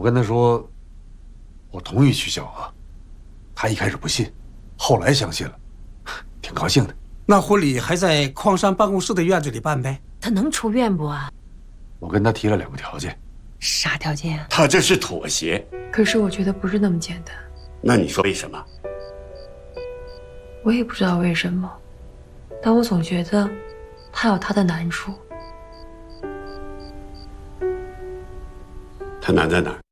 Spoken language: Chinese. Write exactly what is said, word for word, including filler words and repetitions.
跟他说，我同意娶小娥，他一开始不信，后来相信了，挺高兴的。 那婚礼还在矿山办公室的院子里办呗？ 他能出院不啊？ 我跟他提了两个条件。 啥条件啊？ 他这是妥协。 可是我觉得不是那么简单。 那你说为什么？ 我也不知道为什么，但我总觉得他有他的难处。 他难在哪儿？